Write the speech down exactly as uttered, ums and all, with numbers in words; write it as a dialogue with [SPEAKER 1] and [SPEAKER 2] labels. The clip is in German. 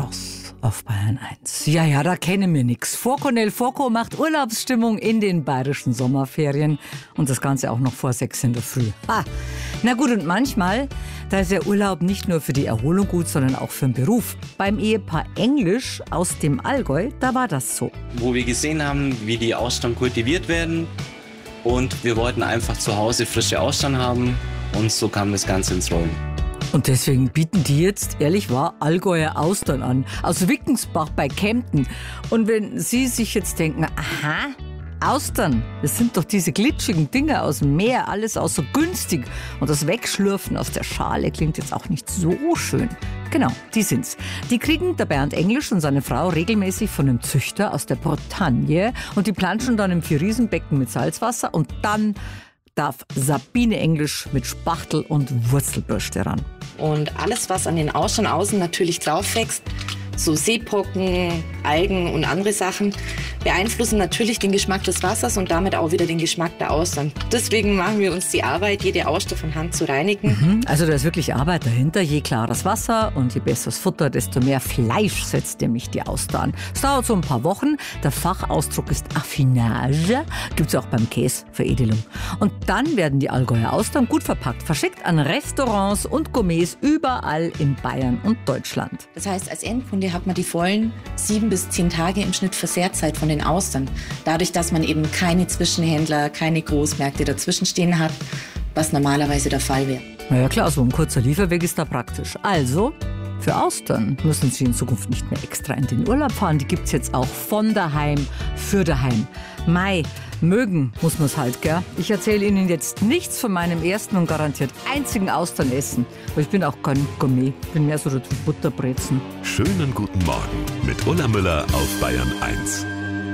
[SPEAKER 1] Restaurants auf Bayern eins. Ja, ja, da kennen wir nix. Foconnel Foco macht Urlaubsstimmung in den bayerischen Sommerferien und das Ganze auch noch vor sechs in der Früh. Ha. Na gut, und manchmal, da ist der Urlaub nicht nur für die Erholung gut, sondern auch für den Beruf. Beim Ehepaar Englisch aus dem Allgäu, da war das so.
[SPEAKER 2] Wo wir gesehen haben, wie die Austern kultiviert werden und wir wollten einfach zu Hause frische Austern haben und so kam das Ganze ins Rollen.
[SPEAKER 1] Und deswegen bieten die jetzt, ehrlich wahr, Allgäuer Austern an. Aus Wickensbach bei Kempten. Und wenn Sie sich jetzt denken, aha, Austern, das sind doch diese glitschigen Dinger aus dem Meer, alles auch so günstig. Und das Wegschlürfen aus der Schale klingt jetzt auch nicht so schön. Genau, die sind's. Die kriegen der Bernd Englisch und seine Frau regelmäßig von einem Züchter aus der Bretagne. Und die planschen dann im Vier-Riesenbecken mit Salzwasser und dann darf Sabine Englisch mit Spachtel und Wurzelbürste ran.
[SPEAKER 3] Und alles, was an den Austern außen natürlich drauf wächst, so Seepocken, Algen und andere Sachen, beeinflussen natürlich den Geschmack des Wassers und damit auch wieder den Geschmack der Austern. Deswegen machen wir uns die Arbeit, jede Auster von Hand zu reinigen.
[SPEAKER 1] Mhm, also da ist wirklich Arbeit dahinter. Je klares Wasser und je besseres Futter, desto mehr Fleisch setzt nämlich die Auster an. Es dauert so ein paar Wochen. Der Fachausdruck ist Affinage. Gibt es auch beim Käse, Veredelung. Und dann werden die Allgäuer Austern gut verpackt, verschickt an Restaurants und Gourmets überall in Bayern und Deutschland.
[SPEAKER 3] Das heißt, als Endkunde hat man die vollen sieben bis zehn Tage im Schnitt Versehrzeit von den Austern. Dadurch, dass man eben keine Zwischenhändler, keine Großmärkte dazwischenstehen hat, was normalerweise der Fall wäre.
[SPEAKER 1] Na ja klar, so ein kurzer Lieferweg ist da praktisch. Also, für Austern müssen Sie in Zukunft nicht mehr extra in den Urlaub fahren. Die gibt's jetzt auch von daheim für daheim. Mai, mögen muss man es halt, gell? Ich erzähle Ihnen jetzt nichts von meinem ersten und garantiert einzigen Austernessen. Weil ich bin auch kein Gourmet, ich bin mehr so der Typ Butterbrezen.
[SPEAKER 4] Schönen guten Morgen mit Ulla Müller auf Bayern eins.